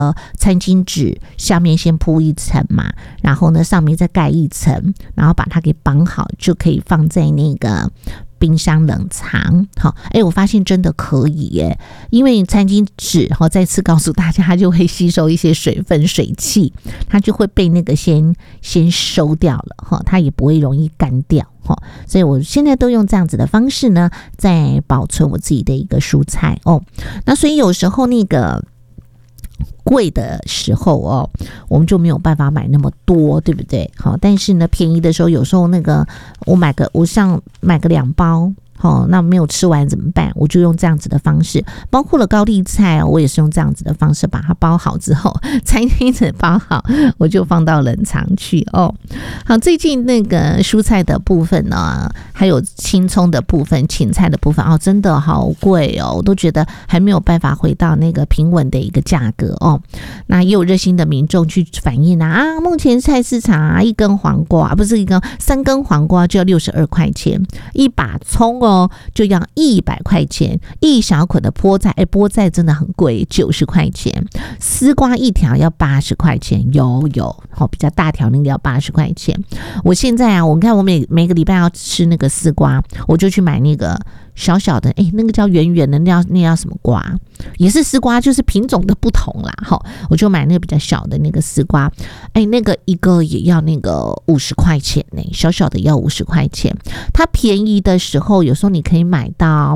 餐巾纸下面先铺一层嘛，然后呢上面再盖一层，然后把它给绑好，就可以放在那个冰箱冷藏。好，我发现真的可以耶，因为餐巾纸再次告诉大家，它就会吸收一些水分水汽，它就会被那个先收掉了，它也不会容易干掉。所以我现在都用这样子的方式呢，在保存我自己的一个蔬菜哦。那所以有时候那个贵的时候我们就没有办法买那么多，对不对？好，但是呢，便宜的时候，有时候那个我像买个2包。那没有吃完怎么办？我就用这样子的方式，包括了高丽菜我也是用这样子的方式把它包好之后，餐巾纸包好，我就放到冷藏去哦。好，最近那个蔬菜的部分呢，还有青葱的部分、芹菜的部分真的好贵我都觉得还没有办法回到那个平稳的一个价格那也有热心的民众去反映目前菜市场3根黄瓜就要62块钱，一把葱就要100块钱，一小捆的菠菜，菠菜真的很贵，90块钱，丝瓜一条要80块钱，有比较大条那个要80块钱。我现在我看我每个礼拜要吃那个丝瓜，我就去买那个小小的那个叫圆圆的，那叫什么瓜，也是丝瓜，就是品种的不同啦我就买那个比较小的那个丝瓜，那个一个也要那个50块钱呢，小小的要50块钱。它便宜的时候有时候你可以买到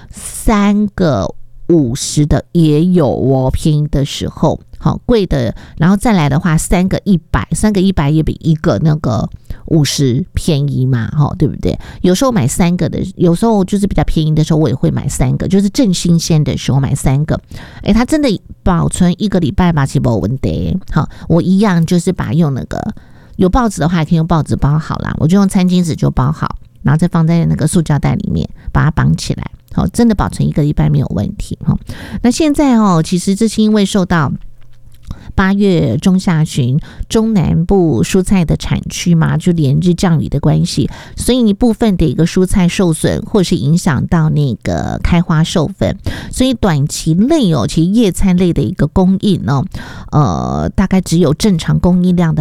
3个50的也有便宜的时候贵的，然后再来的话3个100也比一个那个50便宜嘛对不对？有时候买3个的，有时候就是比较便宜的时候我也会买3个，就是正新鲜的时候买3个。它真的保存1个礼拜吧，其实没问题。我一样就是把用那个有报纸的话也可以用报纸包好啦，我就用餐巾纸就包好，然后再放在那个塑胶袋里面把它绑起来，真的保存1个礼拜没有问题。那现在其实这是因为受到8月中下旬中南部蔬菜的产区嘛，就连日降雨的关系，所以一部分的一个蔬菜受损，或是影响到那个开花授粉，所以短期内其实叶菜类的一个供应大概只有正常供应量的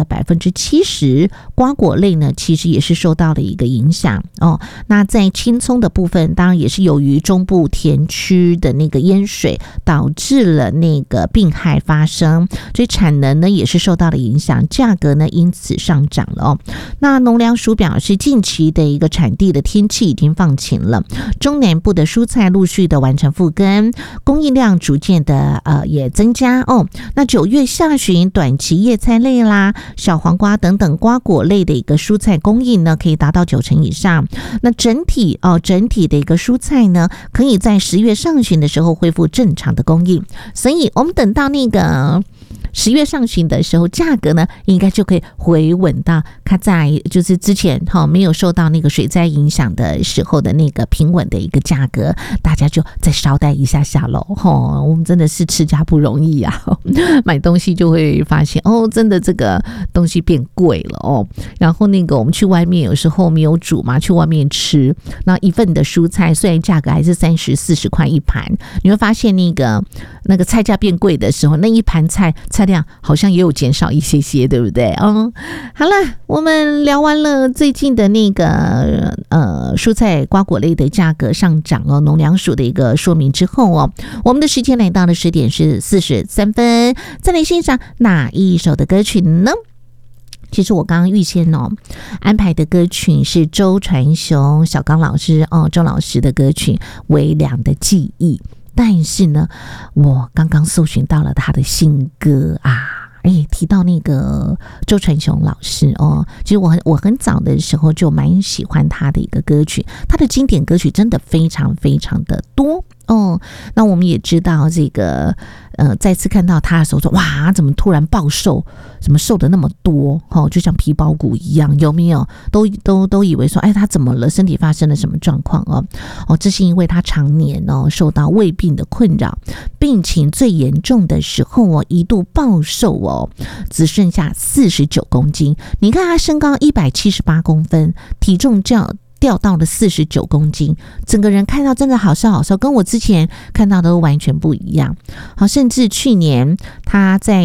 70%，瓜果类呢其实也是受到了一个影响那在青葱的部分，当然也是由于中部田区的那个淹水导致了那个病害发生，所以产能呢也是受到了影响，价格呢因此上涨了那农粮署表示，近期的一个产地的天气已经放晴了，中南部的蔬菜陆续的完成复耕，供应量逐渐的也增加那9月下旬短期叶菜类啦、小黄瓜等等瓜果类的一个蔬菜供应呢可以达到90%以上。那整体的一个蔬菜呢可以在10月上旬的时候恢复正常的供应，所以我们等到那个10月上旬的时候，价格呢应该就可以回稳到它在就是之前没有受到那个水灾影响的时候的那个平稳的一个价格，大家就再稍待一下下咯我们真的是持家不容易买东西就会发现真的这个东西变贵了然后那个我们去外面有时候没有煮嘛，去外面吃，那一份的蔬菜虽然价格还是30-40块一盘，你会发现那个菜价变贵的时候，那一盘菜量好像也有减少一些，对不对好了，我们聊完了最近的那个蔬菜瓜果类的价格上涨农粮署的一个说明之后我们的时间来到了10点43分，再来欣赏哪一首的歌曲呢？其实我刚刚预先安排的歌曲是周传雄小刚老师周老师的歌曲《微凉的记忆》，但是呢我刚刚搜寻到了他的新歌提到那个周传雄老师其实我很早的时候就蛮喜欢他的一个歌曲，他的经典歌曲真的非常非常的多那我们也知道这个再次看到他的时候说哇，怎么突然暴瘦，怎么瘦的那么多就像皮包骨一样，有没有都以为说他怎么了，身体发生了什么状况这是因为他常年受到胃病的困扰，病情最严重的时候一度暴瘦只剩下49公斤。你看他身高178公分，体重掉到了49公斤，整个人看到真的好瘦好瘦，跟我之前看到的都完全不一样。好，甚至去年他在